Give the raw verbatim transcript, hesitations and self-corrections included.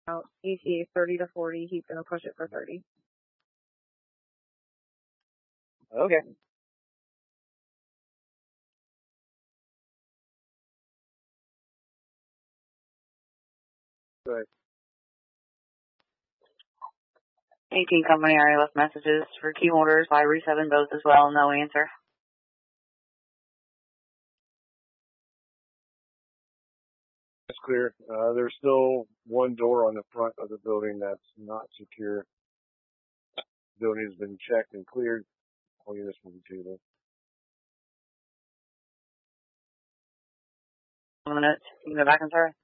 Out E T thirty to forty. He's going to push it for thirty. Okay. Good. eighteen company area left messages for key orders, library seven both as well, no answer. That's clear. Uh, there's still one door on the front of the building that's not secure. The building has been checked and cleared. All units will be too, though. One minute. You can go back and sorry.